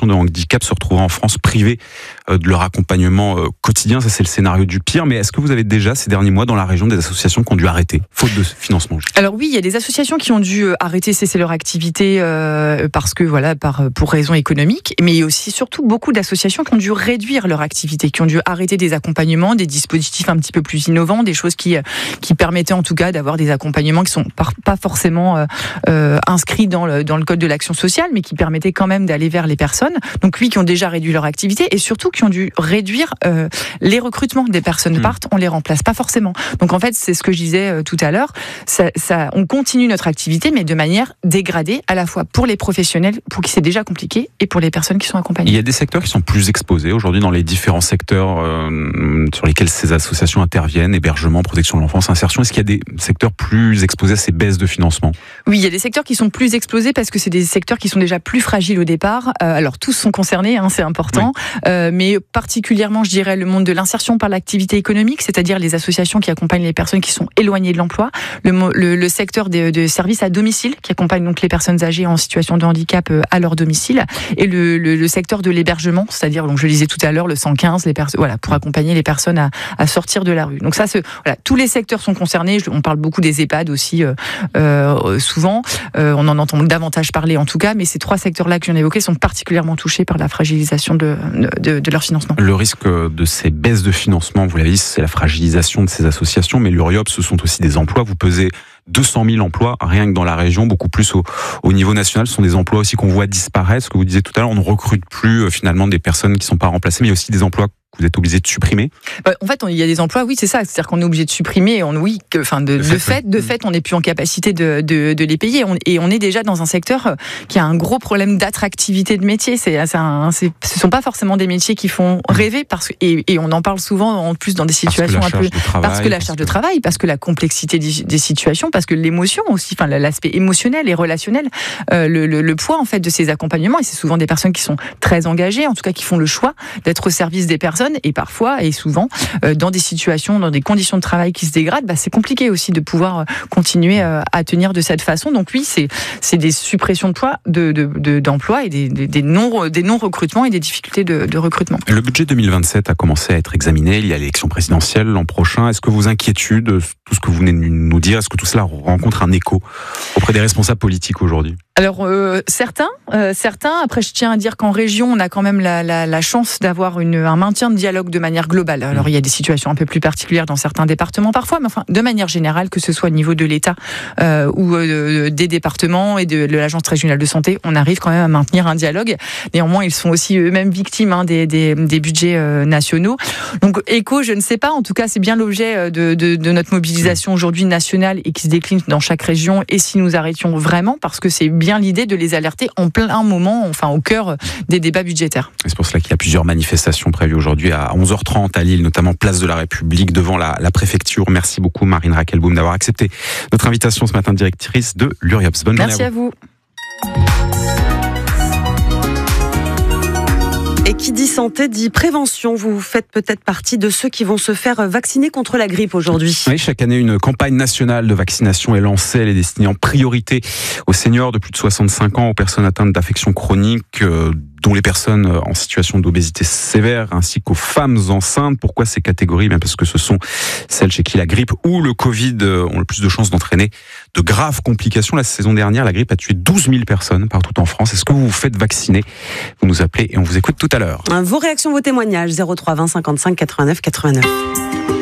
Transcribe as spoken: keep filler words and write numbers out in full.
situation de handicap se retrouver en France privées euh, de leur accompagnement euh, quotidien. Ça, c'est le scénario du pire. Mais est-ce que vous avez déjà, ces derniers mois, dans la région, des associations qui ont dû arrêter, faute de financement? Alors oui, il y a des associations qui ont dû arrêter, cesser leur activité euh, parce que, voilà, par, pour raisons économiques. Mais il y a aussi, surtout, beaucoup d'associations qui ont dû réduire leur activité, qui ont dû arrêter des accompagnements, des dispositifs un petit peu plus innovants, des choses qui, qui permettaient en tout cas d'avoir des accompagnements qui sont pas forcément euh, euh, inscrits dans le, dans le code de l'action sociale, mais qui permettaient quand même d'aller vers les personnes. Donc oui, qui ont déjà réduit leur activité et surtout qui ont dû réduire euh, les recrutements. Des personnes mmh. partent, on les remplace pas forcément. Donc en fait, c'est ce que je disais euh, tout à l'heure, ça, ça, on continue notre activité, mais de manière dégradée, à la fois pour les professionnels, pour qui c'est déjà compliqué, et pour les personnes qui sont accompagnées. Il y a des secteurs qui sont plus exposés aujourd'hui dans les différents secteurs euh, sur lesquels ces associations interviennent, hébergement, protection de l'enfance, insertion. Est-ce qu'il y a des secteurs plus exposés à ces baisses de financement? Oui, il y a des secteurs qui sont plus exposés parce que c'est des secteurs qui sont déjà plus fragiles au départ. Euh, alors tous sont concernés, hein, c'est important, oui. euh, mais particulièrement, je dirais, le monde de l'insertion par l'activité économique, c'est-à-dire les associations qui accompagnent les personnes qui sont éloignées de l'emploi, le, le, le secteur de, de services à domicile qui accompagne donc les personnes âgées en situation de handicap à leur domicile, et le, le, le secteur de l'hébergement, c'est-à-dire, donc je le disais tout à l'heure, le cent quinze, les perso- voilà, pour accompagner les personnes à, à sortir de la rue. Donc ça, c'est, voilà, tous les secteurs sont concernés. On parle beaucoup des EHPAD aussi, euh, euh, souvent. Euh, on en entend davantage parler en tout cas, mais ces trois secteurs-là que je viens d'évoquer sont particulièrement touchés par la fragilisation de, de, de leur financement. Le risque de ces baisses de financement, vous l'avez dit, c'est la fragilisation de ces associations, mais l'U R I O P, ce sont aussi des emplois. Vous pesez deux cent mille emplois, rien que dans la région, beaucoup plus au, au niveau national. Ce sont des emplois aussi qu'on voit disparaître. Ce que vous disiez tout à l'heure, on ne recrute plus euh, finalement des personnes qui ne sont pas remplacées, mais il y a aussi des emplois que vous êtes obligé de supprimer. Bah, en fait, il y a des emplois, oui, c'est ça. C'est-à-dire qu'on est obligé de supprimer. On, oui, que, enfin, de, de fait, fait, de fait, on n'est plus en capacité de, de, de les payer. On, et on est déjà dans un secteur qui a un gros problème d'attractivité de métier. C'est, c'est un, c'est, ce sont pas forcément des métiers qui font rêver, parce que, et, et on en parle souvent, en plus dans des situations un peu, travail, parce que la charge de travail, parce que la complexité des, des situations, parce que l'émotion aussi, enfin l'aspect émotionnel et relationnel, euh, le, le, le poids en fait de ces accompagnements. Et c'est souvent des personnes qui sont très engagées, en tout cas qui font le choix d'être au service des personnes. Et parfois, et souvent, euh, dans des situations, dans des conditions de travail qui se dégradent, bah, c'est compliqué aussi de pouvoir continuer euh, à tenir de cette façon. Donc oui, c'est, c'est des suppressions de poids, de, de, de, d'emplois et des, des, des, non, des non-recrutements et des difficultés de, de recrutement. Le budget deux mille vingt-sept a commencé à être examiné. Il y a l'élection présidentielle l'an prochain. Est-ce que vos inquiétudes, tout ce que vous venez de nous dire, est-ce que tout cela rencontre un écho auprès des responsables politiques aujourd'hui? Alors euh, certains, euh, certains. Après, je tiens à dire qu'en région, on a quand même la, la, la chance d'avoir une, un maintien de dialogue de manière globale. Alors il y a des situations un peu plus particulières dans certains départements parfois, mais enfin de manière générale, que ce soit au niveau de l'État euh, ou euh, des départements et de, de l'agence régionale de santé, on arrive quand même à maintenir un dialogue. Néanmoins, ils sont aussi eux-mêmes victimes hein, des, des, des budgets euh, nationaux. Donc écho, je ne sais pas. En tout cas, c'est bien l'objet de, de, de notre mobilisation aujourd'hui nationale et qui se décline dans chaque région. Et si nous arrêtions vraiment, parce que c'est bien l'idée de les alerter en plein moment, enfin au cœur des débats budgétaires. Et c'est pour cela qu'il y a plusieurs manifestations prévues aujourd'hui à onze heures trente à Lille, notamment place de la République, devant la, la préfecture. Merci beaucoup Marine Rackelbaum d'avoir accepté notre invitation ce matin, directrice de l'U R I O P S. Bonne Merci journée à vous. à vous. Et qui dit santé dit prévention. Vous faites peut-être partie de ceux qui vont se faire vacciner contre la grippe aujourd'hui. Oui, chaque année, une campagne nationale de vaccination est lancée. Elle est destinée en priorité aux seniors de plus de soixante-cinq ans, aux personnes atteintes d'affections chroniques, euh, dont les personnes en situation d'obésité sévère, ainsi qu'aux femmes enceintes. Pourquoi ces catégories? Bien parce que ce sont celles chez qui la grippe ou le Covid ont le plus de chances d'entraîner de graves complications. La saison dernière, la grippe a tué douze mille personnes partout en France. Est-ce que vous vous faites vacciner? Vous nous appelez et on vous écoute tout à l'heure. Vos réactions, vos témoignages, zéro trois vingt cinquante-cinq quatre-vingt-neuf quatre-vingt-neuf.